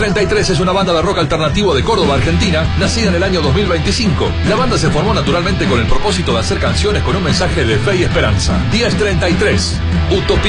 1033 es una banda de rock alternativo de Córdoba, Argentina, nacida en el año 2025. La banda se formó naturalmente con el propósito de hacer canciones con un mensaje de fe y esperanza. 1033, Utopía.